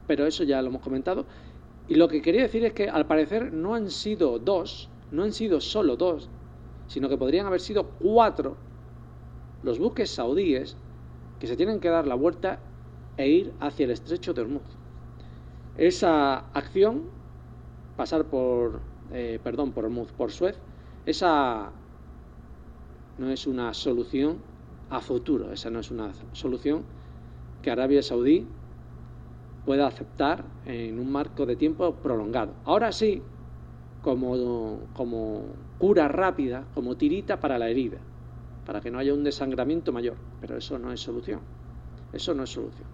pero eso ya lo hemos comentado. Y lo que quería decir es que al parecer no han sido solo dos, sino que podrían haber sido 4 los buques saudíes que se tienen que dar la vuelta e ir hacia el estrecho de Hormuz. Esa acción, pasar por Hormuz, por Suez, esa no es una solución a futuro, esa no es una solución que Arabia Saudí pueda aceptar en un marco de tiempo prolongado. Ahora sí, como cura rápida, como tirita para la herida, para que no haya un desangramiento mayor, pero eso no es solución. Eso no es solución.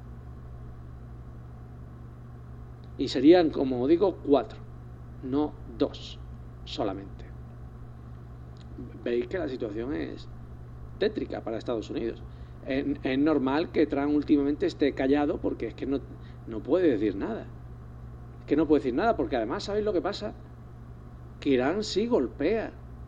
Y serían, como digo, 4, no 2 solamente. Veis que la situación es tétrica para Estados Unidos. Es normal que Trump últimamente esté callado porque es que no puede decir nada. Es que no puede decir nada porque además, ¿sabéis lo que pasa? Que Irán sí golpea.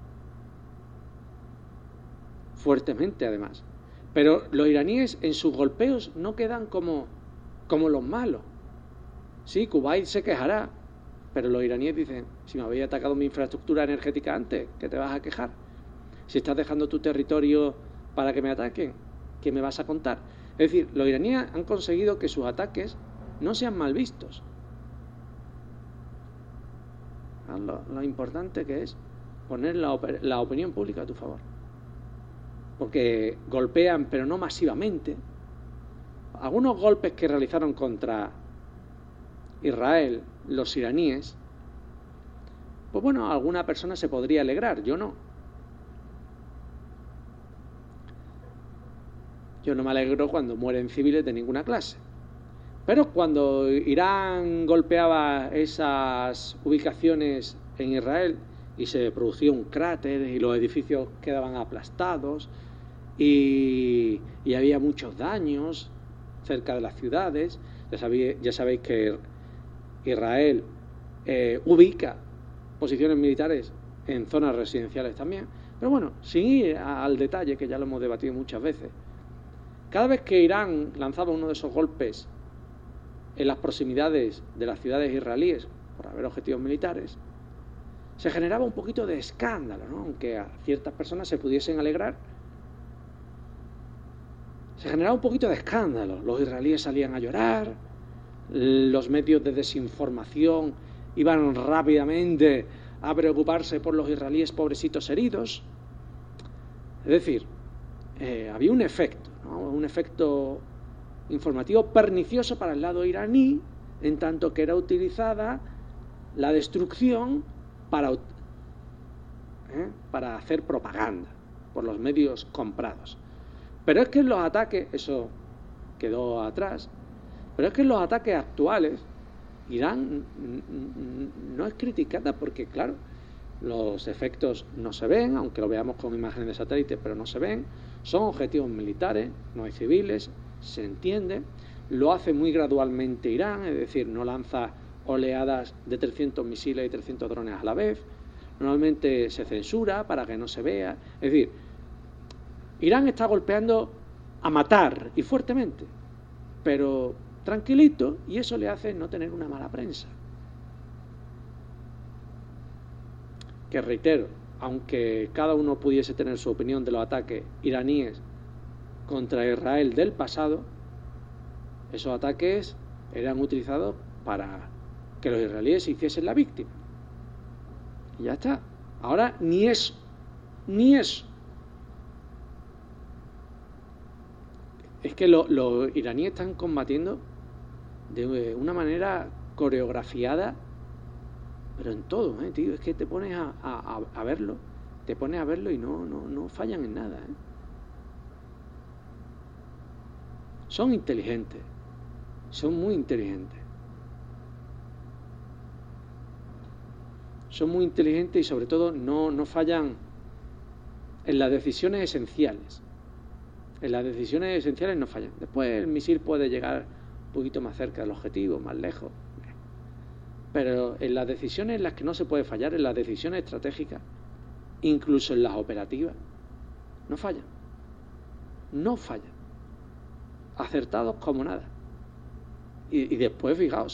Fuertemente, además. Pero los iraníes en sus golpeos no quedan como los malos. Sí, Kuwait se quejará, pero los iraníes dicen, si me habéis atacado mi infraestructura energética antes, ¿qué te vas a quejar? Si estás dejando tu territorio para que me ataquen, ¿qué me vas a contar? Es decir, los iraníes han conseguido que sus ataques no sean mal vistos. Lo importante que es poner la opinión pública a tu favor. Porque golpean, pero no masivamente. Algunos golpes que realizaron contra Israel los iraníes, pues bueno, alguna persona se podría alegrar, yo no. Yo no me alegro cuando mueren civiles de ninguna clase. Pero cuando Irán golpeaba esas ubicaciones en Israel y se producía un cráter y los edificios quedaban aplastados y había muchos daños cerca de las ciudades, ya sabéis que Israel ubica posiciones militares en zonas residenciales también. Pero bueno, sin ir al detalle, que ya lo hemos debatido muchas veces, cada vez que Irán lanzaba uno de esos golpes en las proximidades de las ciudades israelíes por haber objetivos militares, se generaba un poquito de escándalo, ¿no? Aunque a ciertas personas se pudiesen alegrar, se generaba un poquito de escándalo. Los israelíes salían a llorar, los medios de desinformación iban rápidamente a preocuparse por los israelíes pobrecitos heridos. Es decir, había un efecto, ¿no? Un efecto informativo pernicioso para el lado iraní, en tanto que era utilizada la destrucción para hacer propaganda por los medios comprados. Pero es que en los ataques, eso quedó atrás, pero es que en los ataques actuales Irán no es criticada porque, claro, los efectos no se ven, aunque lo veamos con imágenes de satélite, pero no se ven, son objetivos militares, no hay civiles, se entiende, lo hace muy gradualmente Irán, es decir, no lanza oleadas de 300 misiles y 300 drones a la vez, normalmente se censura para que no se vea, es decir, Irán está golpeando a matar y fuertemente, pero tranquilito, y eso le hace no tener una mala prensa. Que reitero, aunque cada uno pudiese tener su opinión de los ataques iraníes contra Israel del pasado, esos ataques eran utilizados para que los israelíes se hiciesen la víctima. Y ya está. Ahora ni eso. Es que los iraníes están combatiendo de una manera coreografiada, pero en todo, tío. Es que te pones a verlo, y no fallan en nada, Son inteligentes, son muy inteligentes. Son muy inteligentes y sobre todo no fallan en las decisiones esenciales. En las decisiones esenciales no fallan. Después el misil puede llegar un poquito más cerca del objetivo, más lejos. Pero en las decisiones en las que no se puede fallar, en las decisiones estratégicas, incluso en las operativas, no fallan. No fallan. Acertados como nada. Y después, fijaos,